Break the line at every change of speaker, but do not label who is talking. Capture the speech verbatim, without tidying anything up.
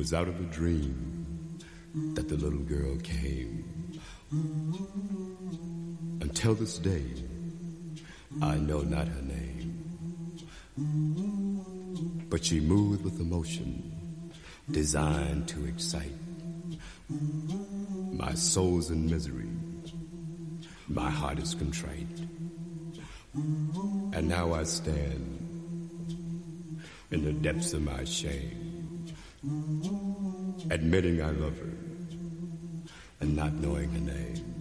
was out of a dream that the little girl came. Until this day, I know not her name. But she moved with emotion designed to excite. My soul's in misery, my heart is contrite. And now I stand in the depths of my shame, admitting I love her and not knowing her name.